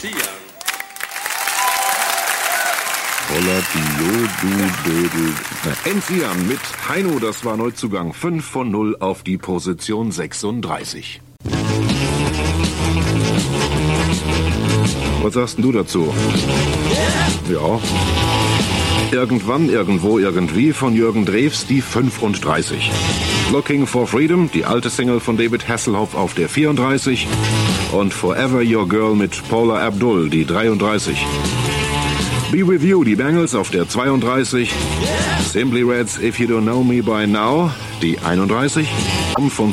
Enzian mit Heino, das war Neuzugang. 5 von 0 auf die Position 36. Was sagst denn du dazu? Ja. Irgendwann, irgendwo, irgendwie von Jürgen Drews, die 35. Looking for Freedom, die alte Single von David Hasselhoff, auf der 34. Und Forever Your Girl mit Paula Abdul, die 33. Be With You, die Bangles, auf der 32. Simply Red's If You Don't Know Me By Now, die 31. Von